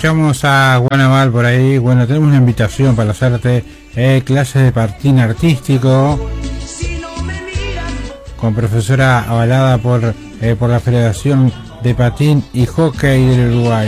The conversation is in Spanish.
escuchamos a Guanamal por ahí. Bueno, tenemos una invitación para hacerte clases de patín artístico con profesora avalada por la Federación de Patín y Hockey del Uruguay.